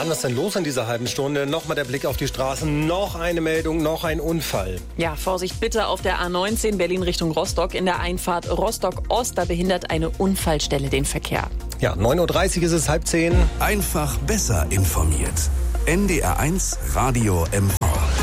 Mann, was ist denn los in dieser halben Stunde? Nochmal der Blick auf die Straßen, noch eine Meldung, noch ein Unfall. Ja, Vorsicht bitte auf der A19 Berlin Richtung Rostock. In der Einfahrt Rostock-Ost, da behindert eine Unfallstelle den Verkehr. Ja, 9.30 Uhr ist es, 9:30. Einfach besser informiert. NDR1 Radio MV.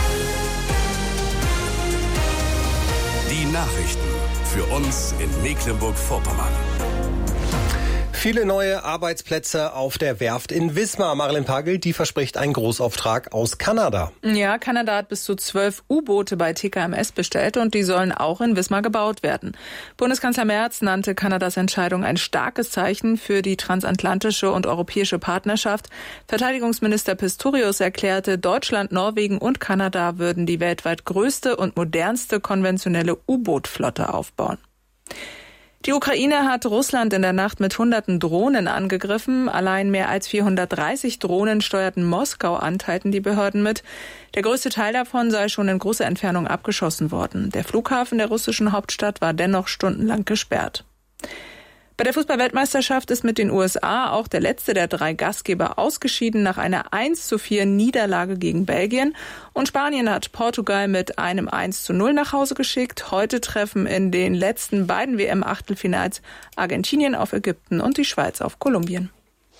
Die Nachrichten für uns in Mecklenburg-Vorpommern. Viele neue Arbeitsplätze auf der Werft in Wismar. Marilyn Pagel, die verspricht einen Großauftrag aus Kanada. Ja, Kanada hat bis zu 12 U-Boote bei TKMS bestellt und die sollen auch in Wismar gebaut werden. Bundeskanzler Merz nannte Kanadas Entscheidung ein starkes Zeichen für die transatlantische und europäische Partnerschaft. Verteidigungsminister Pistorius erklärte, Deutschland, Norwegen und Kanada würden die weltweit größte und modernste konventionelle U-Boot-Flotte aufbauen. Die Ukraine hat Russland in der Nacht mit hunderten Drohnen angegriffen. Allein mehr als 430 Drohnen steuerten Moskau an, teilten die Behörden mit. Der größte Teil davon sei schon in großer Entfernung abgeschossen worden. Der Flughafen der russischen Hauptstadt war dennoch stundenlang gesperrt. Bei der Fußball-Weltmeisterschaft ist mit den USA auch der letzte der 3 Gastgeber ausgeschieden nach einer 1:4 Niederlage gegen Belgien. Und Spanien hat Portugal mit einem 1:0 nach Hause geschickt. Heute treffen in den letzten beiden WM-Achtelfinals Argentinien auf Ägypten und die Schweiz auf Kolumbien.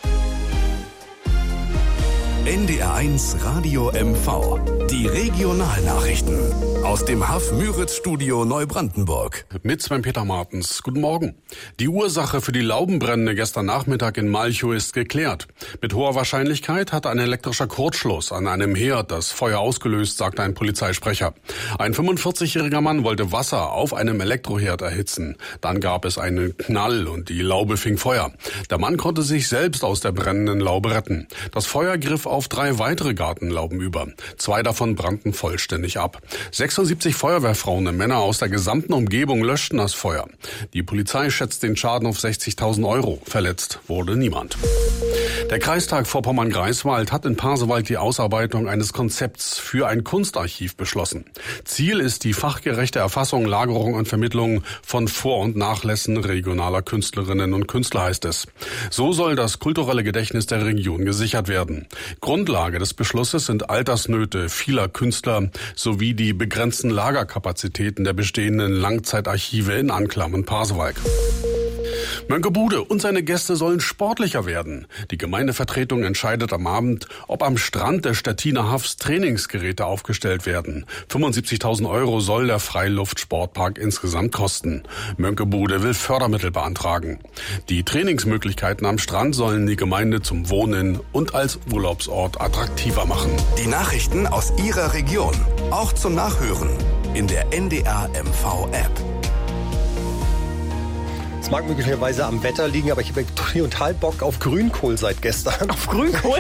NDR1 Radio MV. Die Regionalnachrichten aus dem Haff-Müritz-Studio Neubrandenburg. Mit Sven-Peter Martens. Guten Morgen. Die Ursache für die Laubenbrände gestern Nachmittag in Malchow ist geklärt. Mit hoher Wahrscheinlichkeit hat ein elektrischer Kurzschluss an einem Herd das Feuer ausgelöst, sagte ein Polizeisprecher. Ein 45-jähriger Mann wollte Wasser auf einem Elektroherd erhitzen. Dann gab es einen Knall und die Laube fing Feuer. Der Mann konnte sich selbst aus der brennenden Laube retten. Das Feuer griff auf 3 weitere Gartenlauben über. 2 davon brannten vollständig ab. 76 Feuerwehrfrauen und Männer aus der gesamten Umgebung löschten das Feuer. Die Polizei schätzt den Schaden auf 60.000 Euro. Verletzt wurde niemand. Der Kreistag Vorpommern-Greifswald hat in Pasewalk die Ausarbeitung eines Konzepts für ein Kunstarchiv beschlossen. Ziel ist die fachgerechte Erfassung, Lagerung und Vermittlung von Vor- und Nachlässen regionaler Künstlerinnen und Künstler, heißt es. So soll das kulturelle Gedächtnis der Region gesichert werden. Grundlage des Beschlusses sind Altersnöte vieler Künstler sowie die begrenzten Lagerkapazitäten der bestehenden Langzeitarchive in Anklam und Pasewalk. Mönkebude und seine Gäste sollen sportlicher werden. Die Gemeindevertretung entscheidet am Abend, ob am Strand der Stettiner Hafs Trainingsgeräte aufgestellt werden. 75.000 Euro soll der Freiluftsportpark insgesamt kosten. Mönkebude will Fördermittel beantragen. Die Trainingsmöglichkeiten am Strand sollen die Gemeinde zum Wohnen und als Urlaubsort attraktiver machen. Die Nachrichten aus Ihrer Region, auch zum Nachhören in der NDR MV App. Es mag möglicherweise am Wetter liegen, aber ich habe total Bock auf Grünkohl seit gestern. Auf Grünkohl?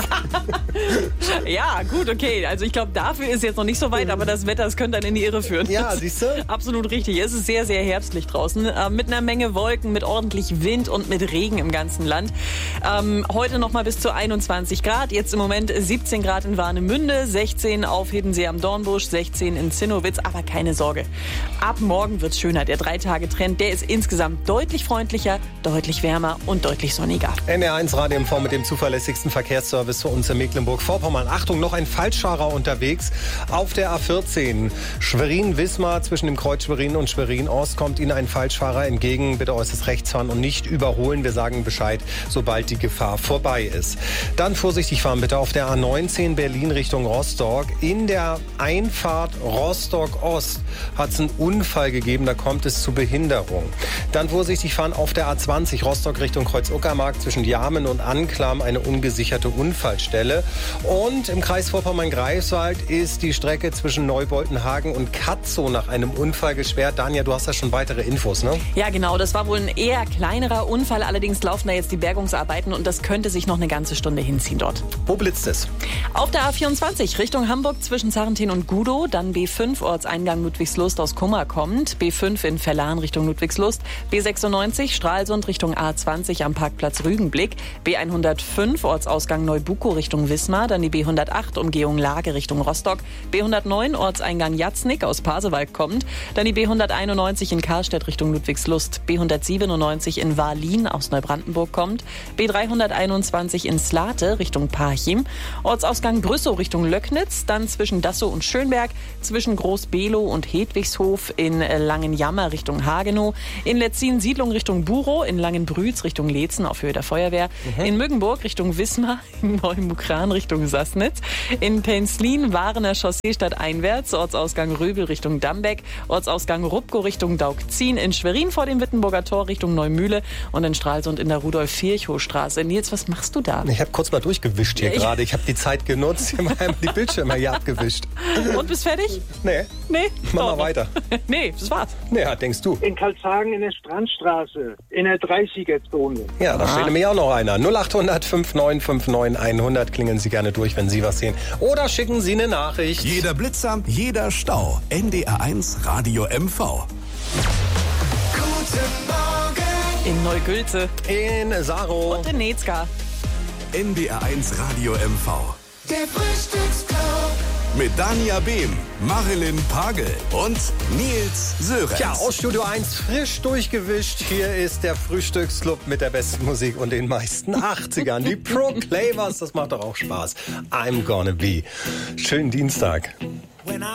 Ja, gut, okay. Also ich glaube, dafür ist jetzt noch nicht so weit, aber das Wetter, das könnte dann in die Irre führen. Ja, siehst du? Absolut richtig. Es ist sehr, sehr herbstlich draußen. Mit einer Menge Wolken, mit ordentlich Wind und mit Regen im ganzen Land. Heute noch mal bis zu 21 Grad. Jetzt im Moment 17 Grad in Warnemünde, 16 auf Hiddensee am Dornbusch, 16 in Zinnowitz. Aber keine Sorge, ab morgen wird's schöner. Der 3-Tage-Trend, der ist insgesamt deutlich freundlicher, deutlich wärmer und deutlich sonniger. NDR1 Radio MV mit dem zuverlässigsten Verkehrsservice für uns in Mecklenburg-Vorpommern. Achtung, noch ein Falschfahrer unterwegs auf der A14. Schwerin-Wismar, zwischen dem Kreuz Schwerin und Schwerin-Ost kommt Ihnen ein Falschfahrer entgegen. Bitte äußerst rechts fahren und nicht überholen. Wir sagen Bescheid, sobald die Gefahr vorbei ist. Dann vorsichtig fahren bitte auf der A19 Berlin Richtung Rostock. In der Einfahrt Rostock-Ost hat es einen Unfall gegeben, da kommt es zu Behinderung. Dann vorsichtig fahren auf der A20 Rostock Richtung Kreuz-Uckermark zwischen Jarmen und Anklam, eine ungesicherte Unfallstelle. Und im Kreis Vorpommern-Greifswald ist die Strecke zwischen Neuboltenhagen und Katzow nach einem Unfall gesperrt. Danja, du hast da schon weitere Infos, ne? Ja, genau. Das war wohl ein eher kleinerer Unfall. Allerdings laufen da jetzt die Bergungsarbeiten und das könnte sich noch eine ganze Stunde hinziehen dort. Wo blitzt es? Auf der A24 Richtung Hamburg zwischen Sarrentin und Gudow. Dann B5 Ortseingang Ludwigslust aus Kummer kommt. B5 in Verlan Richtung Ludwigslust. B6 B96 Stralsund Richtung A20 am Parkplatz Rügenblick, B105 Ortsausgang Neubuko Richtung Wismar, dann die B108 Umgehung Lage Richtung Rostock, B109 Ortseingang Jatznick aus Pasewalk kommt, dann die B191 in Karlstedt Richtung Ludwigslust, B197 in Wahllin aus Neubrandenburg kommt, B321 in Slate Richtung Parchim, Ortsausgang Brüssow Richtung Löcknitz, dann zwischen Dassow und Schönberg, zwischen Groß-Below und Hedwigshof in Langenjammer Richtung Hagenow, in Letzin Siedlung Richtung Burow, in Langenbrüz Richtung Leetzen auf Höhe der Feuerwehr, in Müggenburg Richtung Wismar, in Neumukran Richtung Sassnitz, in Penzlin Warener Chaussee stadteinwärts, Ortsausgang Röbel Richtung Dambeck, Ortsausgang Rupko Richtung Daugzin, in Schwerin vor dem Wittenburger Tor Richtung Neumühle und in Stralsund in der Rudolf-Virchow-Straße. Nils, was machst du da? Ich habe kurz mal durchgewischt hier gerade. Ich habe die Zeit genutzt, ich habe die Bildschirme hier abgewischt. Und bist fertig? Nee. Mach mal weiter. Nee, das war's. Ja, denkst du. In Karlshagen in der Strandstraße, in der 30er-Zone. Ja, da steht nämlich auch noch einer. 0800 5959 100. Klingeln Sie gerne durch, wenn Sie was sehen. Oder schicken Sie eine Nachricht. Jeder Blitzer, jeder Stau. NDR1 Radio MV. Guten Morgen. In Neugülze. In Saro. Und in Netzka. NDR1 Radio MV. Der Frühstücksclub. Mit Dania Behm, Marilyn Pagel und Nils Sörenz. Ja, aus Studio 1 frisch durchgewischt. Hier ist der Frühstücksclub mit der besten Musik und den meisten 80ern. Die Proclaimers, das macht doch auch Spaß. I'm gonna be. Schönen Dienstag. When I